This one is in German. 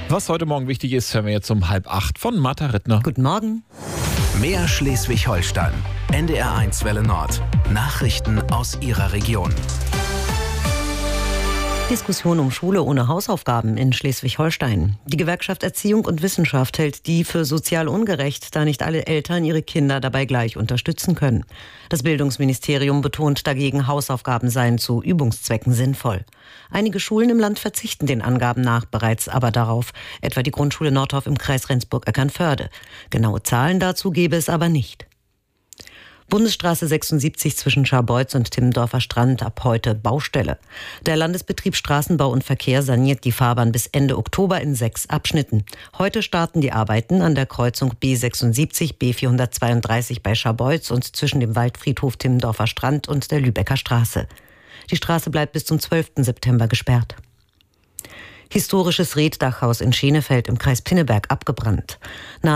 Was heute Morgen wichtig ist, hören wir jetzt um 7:30 von Martha Rittner. Guten Morgen. Mehr Schleswig-Holstein. NDR1 Welle Nord. Nachrichten aus Ihrer Region. Diskussion um Schule ohne Hausaufgaben in Schleswig-Holstein. Die Gewerkschaft Erziehung und Wissenschaft hält die für sozial ungerecht, da nicht alle Eltern ihre Kinder dabei gleich unterstützen können. Das Bildungsministerium betont dagegen, Hausaufgaben seien zu Übungszwecken sinnvoll. Einige Schulen im Land verzichten den Angaben nach bereits aber darauf, etwa die Grundschule Nordhoff im Kreis Rendsburg-Eckernförde. Genaue Zahlen dazu gebe es aber nicht. Bundesstraße 76 zwischen Scharbeutz und Timmendorfer Strand ab heute Baustelle. Der Landesbetrieb Straßenbau und Verkehr saniert die Fahrbahn bis Ende Oktober in 6 Abschnitten. Heute starten die Arbeiten an der Kreuzung B76, B432 bei Scharbeutz und zwischen dem Waldfriedhof Timmendorfer Strand und der Lübecker Straße. Die Straße bleibt bis zum 12. September gesperrt. Historisches Reetdachhaus in Schenefeld im Kreis Pinneberg abgebrannt.